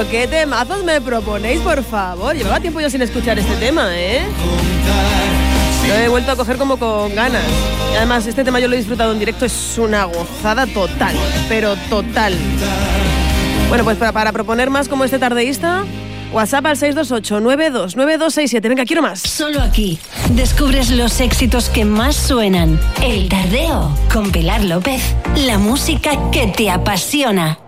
Pero qué temazos me proponéis, por favor. Llevaba tiempo yo sin escuchar este tema, ¿eh? Lo he vuelto a coger como con ganas. Y además este tema yo lo he disfrutado en directo, es una gozada total, pero total. Bueno, pues para proponer más como este tardeísta, WhatsApp al 628-929267. Venga, quiero más. Solo aquí descubres los éxitos que más suenan. El Tardeo con Pilar López. La música que te apasiona.